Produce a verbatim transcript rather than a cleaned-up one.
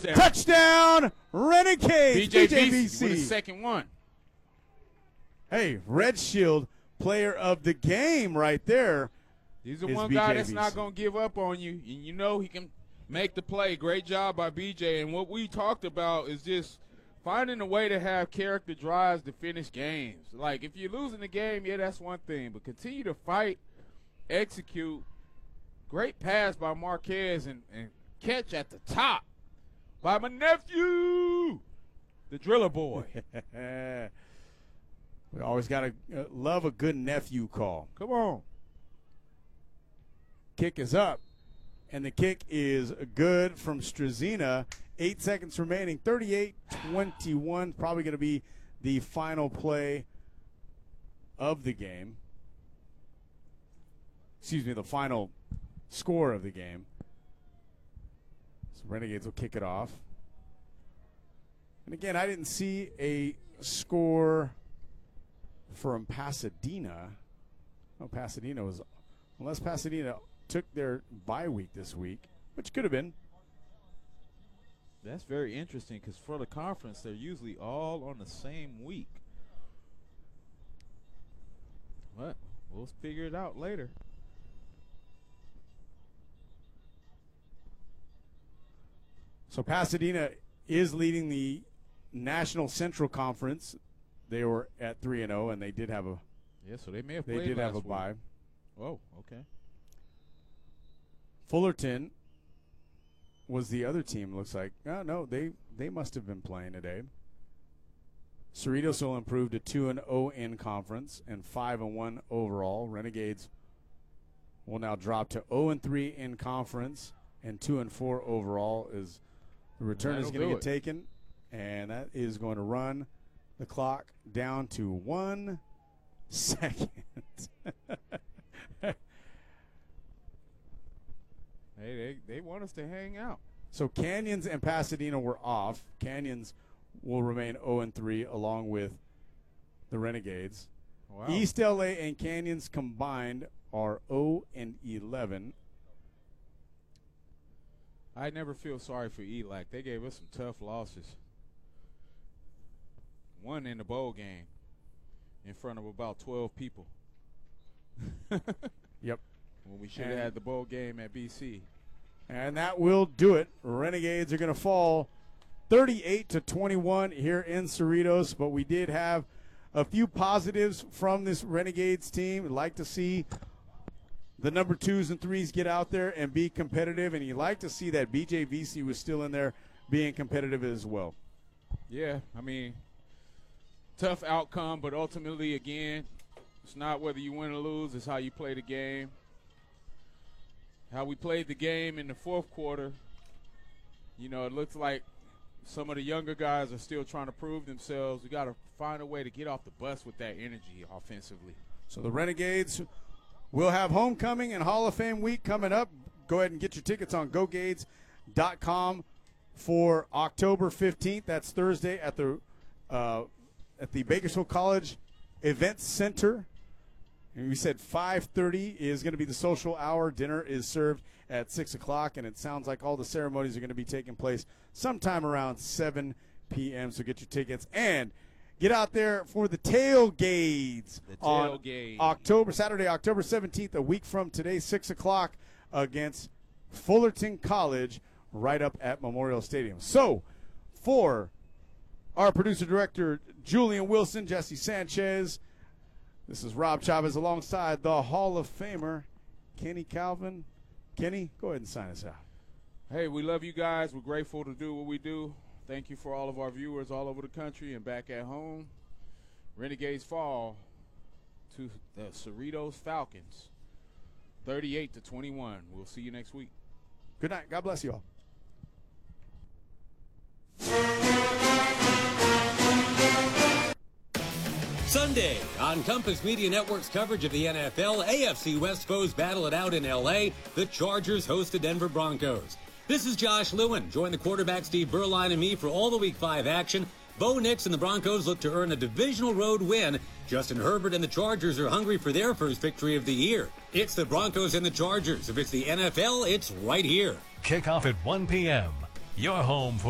Touchdown. Touchdown, Renegades. B J V C with the second one. Hey, Red Shield player of the game right there. He's the is one B J guy that's V C. not going to give up on you. And you know he can make the play. Great job by B J. And what we talked about is just finding a way to have character drives to finish games. Like, if you're losing the game, yeah, that's one thing. But continue to fight, execute. Great pass by Marquez and, and catch at the top by my nephew, the Driller Boy. We always got to uh, love a good nephew call. Come on. Kick is up, and the kick is good from Struzina. Eight seconds remaining, thirty-eight twenty-one. Probably going to be the final play of the game. Excuse me, the final score of the game. So Renegades will kick it off. And again, I didn't see a score from Pasadena. Oh, Pasadena was, unless Pasadena took their bye week this week, which could have been. That's very interesting because for the conference, they're usually all on the same week. But we'll figure it out later. So Pasadena is leading the National Central Conference. They were at three and zero, and they did have a. Yeah, so they may have. They played did last have a week. bye. Oh, okay. Fullerton was the other team. Looks like. Oh, no, they they must have been playing today. Cerritos will improve to two and zero in conference and five and one overall. Renegades will now drop to zero and three in conference and two and four overall. Is the return is That'll going to do get taken, and that is going to run the clock down to one second. Hey, they, they want us to hang out. So Canyons and Pasadena were off. Canyons will remain zero and three along with the Renegades. Wow. East L A and Canyons combined are zero and eleven. I never feel sorry for E L A C. They gave us some tough losses. One in the bowl game in front of about twelve people. Yep. When we should have And- had the bowl game at B C. And that will do it. Renegades are going to fall thirty-eight to twenty-one here in Cerritos, but we did have a few positives from this Renegades team. We'd like to see the number twos and threes get out there and be competitive, and you like to see that B J V C was still in there being competitive as well. Yeah, I mean, tough outcome, but ultimately, again, it's not whether you win or lose, it's how you play the game. How we played the game in the fourth quarter, you know, it looks like some of the younger guys are still trying to prove themselves. We got to find a way to get off the bus with that energy offensively. So the Renegades will have homecoming and Hall of Fame week coming up. Go ahead and get your tickets on go gades dot com for October fifteenth. That's Thursday at the uh, at the Bakersfield College Events Center. And we said five thirty is going to be the social hour. Dinner is served at six o'clock, and it sounds like all the ceremonies are going to be taking place sometime around seven p.m. So get your tickets and get out there for the tailgates The on tailgate. October Saturday, October seventeenth, a week from today, six o'clock against Fullerton College right up at Memorial Stadium. So for our producer-director, Julian Wilson, Jesse Sanchez, this is Rob Chavez alongside the Hall of Famer, Kenny Calvin. Kenny, go ahead and sign us out. Hey, we love you guys. We're grateful to do what we do. Thank you for all of our viewers all over the country and back at home. Renegades fall to the Cerritos Falcons, thirty-eight to twenty-one. We'll see you next week. Good night. God bless you all. Sunday on Compass Media Network's coverage of the N F L, A F C West foes battle it out in L A. The Chargers host the Denver Broncos. This is Josh Lewin. Join the quarterback Steve Berline and me for all the Week five action. Bo Nix and the Broncos look to earn a divisional road win. Justin Herbert and the Chargers are hungry for their first victory of the year. It's the Broncos and the Chargers. If it's the N F L, it's right here. Kickoff at one p.m. Your home for